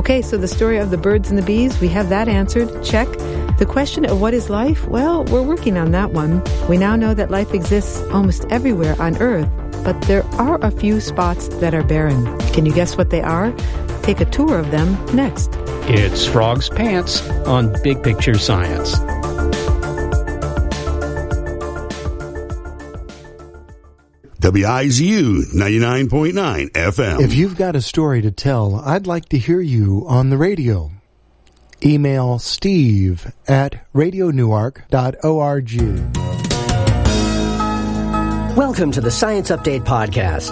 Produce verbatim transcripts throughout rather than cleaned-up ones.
Okay, so the story of the birds and the bees, we have that answered. Check. The question of what is life? Well, we're working on that one. We now know that life exists almost everywhere on Earth, but there are a few spots that are barren. Can you guess what they are? Take a tour of them next. It's Frog's Pants on Big Picture Science. W I Z U ninety-nine point nine F M. If you've got a story to tell, I'd like to hear you on the radio. Email steve at radio newark dot org. Welcome to the Science Update Podcast.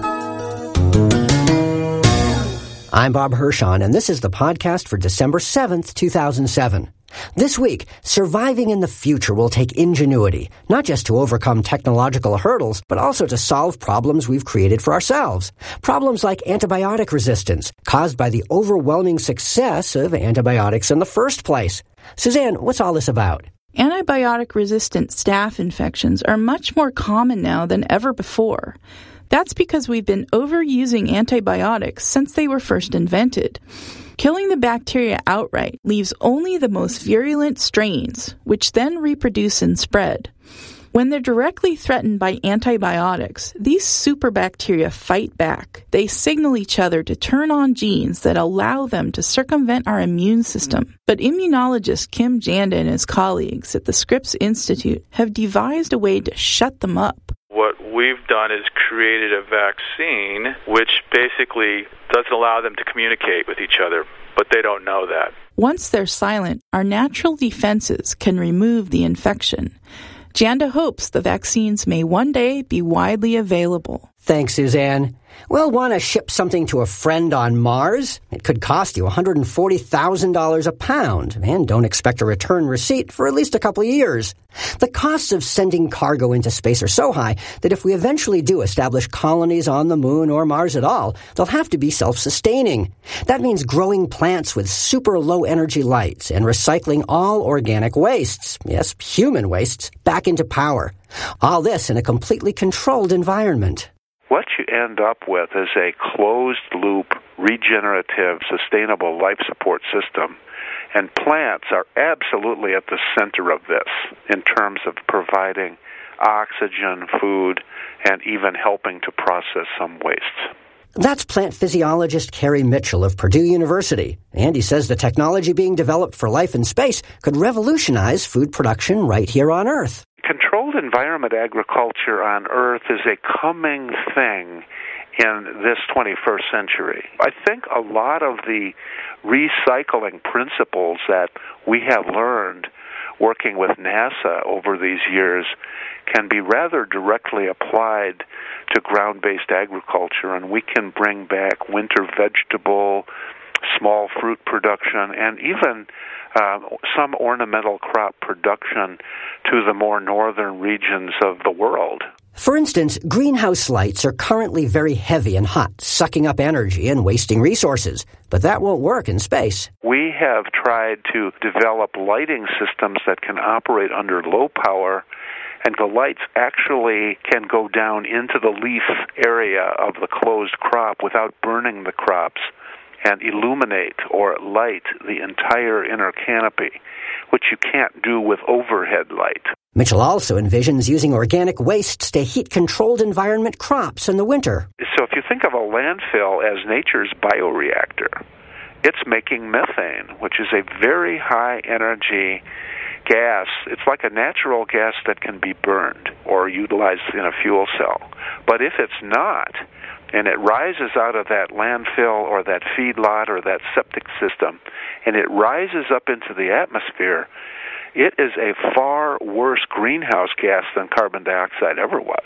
I'm Bob Hirschon, and this is the podcast for December seventh, two thousand seven. This week, surviving in the future will take ingenuity, not just to overcome technological hurdles, but also to solve problems we've created for ourselves. Problems like antibiotic resistance, caused by the overwhelming success of antibiotics in the first place. Suzanne, what's all this about? Antibiotic-resistant staph infections are much more common now than ever before. That's because we've been overusing antibiotics since they were first invented. Killing the bacteria outright leaves only the most virulent strains, which then reproduce and spread. When they're directly threatened by antibiotics, these superbacteria fight back. They signal each other to turn on genes that allow them to circumvent our immune system. But immunologist Kim Janda and his colleagues at the Scripps Institute have devised a way to shut them up. What we've done is created a vaccine which basically doesn't allow them to communicate with each other, but they don't know that. Once they're silent, our natural defenses can remove the infection. Janda hopes the vaccines may one day be widely available. Thanks, Suzanne. Well, want to ship something to a friend on Mars? It could cost you one hundred forty thousand dollars a pound, and don't expect a return receipt for at least a couple of years. The costs of sending cargo into space are so high that if we eventually do establish colonies on the Moon or Mars at all, they'll have to be self-sustaining. That means growing plants with super low-energy lights and recycling all organic wastes, yes, human wastes, back into power. All this in a completely controlled environment. What you end up with is a closed-loop, regenerative, sustainable life support system. And plants are absolutely at the center of this in terms of providing oxygen, food, and even helping to process some wastes. That's plant physiologist Carrie Mitchell of Purdue University. And he says the technology being developed for life in space could revolutionize food production right here on Earth. Controlled environment agriculture on Earth is a coming thing in this twenty-first century. I think a lot of the recycling principles that we have learned working with NASA over these years can be rather directly applied to ground-based agriculture, and we can bring back winter vegetable, small fruit production, and even uh, some ornamental crop production to the more northern regions of the world. For instance, greenhouse lights are currently very heavy and hot, sucking up energy and wasting resources. But that won't work in space. We have tried to develop lighting systems that can operate under low power, and the lights actually can go down into the leaf area of the closed crop without burning the crops, and illuminate or light the entire inner canopy, which you can't do with overhead light. Mitchell also envisions using organic wastes to heat controlled environment crops in the winter. So if you think of a landfill as nature's bioreactor, it's making methane, which is a very high energy gas. It's like a natural gas that can be burned or utilized in a fuel cell. But if it's not, and it rises out of that landfill or that feedlot or that septic system, and it rises up into the atmosphere, it is a far worse greenhouse gas than carbon dioxide ever was.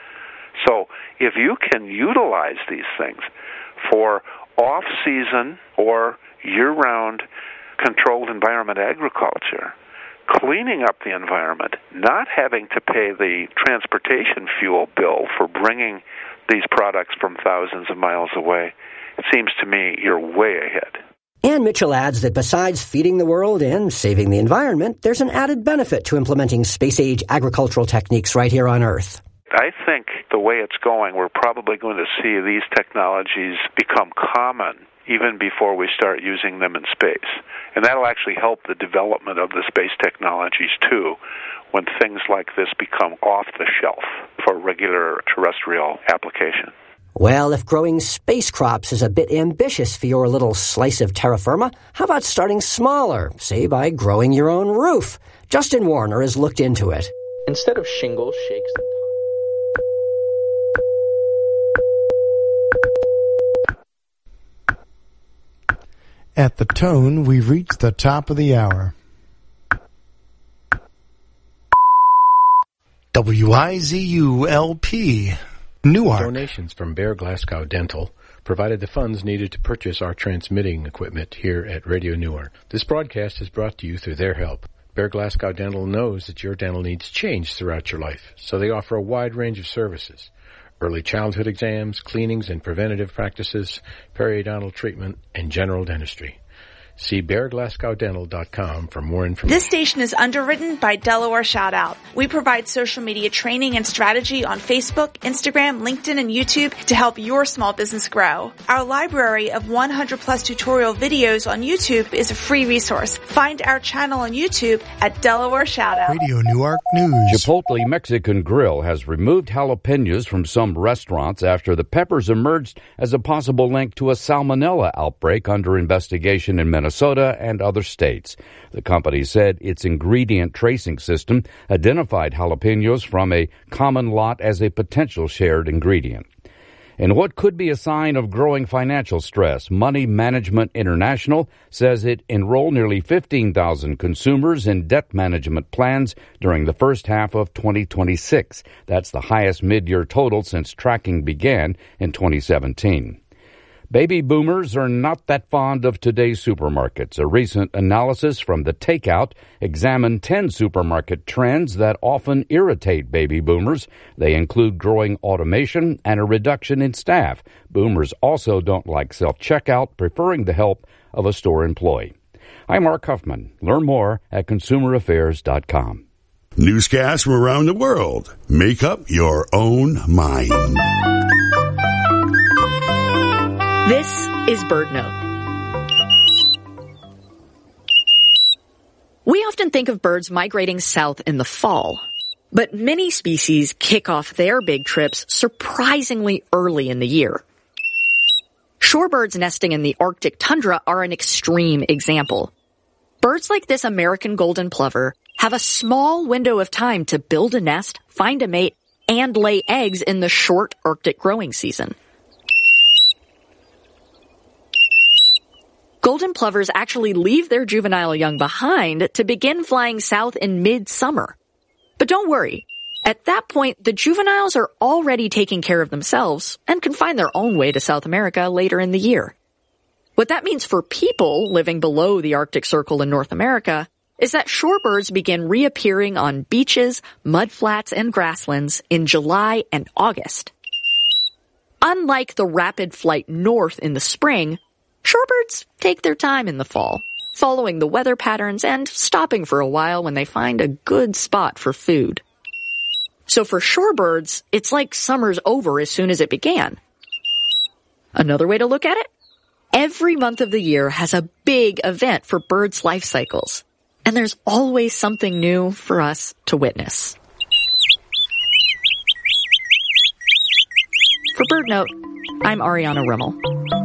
So if you can utilize these things for off-season or year-round controlled environment agriculture, cleaning up the environment, not having to pay the transportation fuel bill for bringing these products from thousands of miles away, it seems to me you're way ahead. And Mitchell adds that besides feeding the world and saving the environment, there's an added benefit to implementing space-age agricultural techniques right here on Earth. I think the way it's going, we're probably going to see these technologies become common even before we start using them in space. And that'll actually help the development of the space technologies, too, when things like this become off the shelf for regular terrestrial application. Well, if growing space crops is a bit ambitious for your little slice of terra firma, how about starting smaller, say by growing your own roof? Justin Warner has looked into it. Instead of shingles, shakes, and At the tone, we've reached the top of the hour. W I Z U L P, Newark. Donations from Bear Glasgow Dental provided the funds needed to purchase our transmitting equipment here at Radio Newark. This broadcast is brought to you through their help. Bear Glasgow Dental knows that your dental needs change throughout your life, so they offer a wide range of services. Early childhood exams, cleanings and preventative practices, periodontal treatment, and general dentistry. See bear glasgow dental dot com for more information. This station is underwritten by Delaware Shoutout. We provide social media training and strategy on Facebook, Instagram, LinkedIn, and YouTube to help your small business grow. Our library of one hundred plus tutorial videos on YouTube is a free resource. Find our channel on YouTube at Delaware Shoutout. Radio Newark News. Chipotle Mexican Grill has removed jalapenos from some restaurants after the peppers emerged as a possible link to a salmonella outbreak under investigation in Minnesota. Minnesota and other states. The company said its ingredient tracing system identified jalapenos from a common lot as a potential shared ingredient. In what could be a sign of growing financial stress, Money Management International says it enrolled nearly fifteen thousand consumers in debt management plans during the first half of twenty twenty-six. That's the highest mid-year total since tracking began in twenty seventeen. Baby boomers are not that fond of today's supermarkets. A recent analysis from The Takeout examined ten supermarket trends that often irritate baby boomers. They include growing automation and a reduction in staff. Boomers also don't like self-checkout, preferring the help of a store employee. I'm Mark Huffman. Learn more at consumer affairs dot com. Newscasts from around the world. Make up your own mind. This is BirdNote. We often think of birds migrating south in the fall, but many species kick off their big trips surprisingly early in the year. Shorebirds nesting in the Arctic tundra are an extreme example. Birds like this American golden plover have a small window of time to build a nest, find a mate, and lay eggs in the short Arctic growing season. Golden plovers actually leave their juvenile young behind to begin flying south in mid-summer. But don't worry. At that point, the juveniles are already taking care of themselves and can find their own way to South America later in the year. What that means for people living below the Arctic Circle in North America is that shorebirds begin reappearing on beaches, mudflats, and grasslands in July and August. Unlike the rapid flight north in the spring, shorebirds take their time in the fall, following the weather patterns and stopping for a while when they find a good spot for food. So for shorebirds, it's like summer's over as soon as it began. Another way to look at it? Every month of the year has a big event for birds' life cycles, and there's always something new for us to witness. For BirdNote, I'm Ariana Rimmel.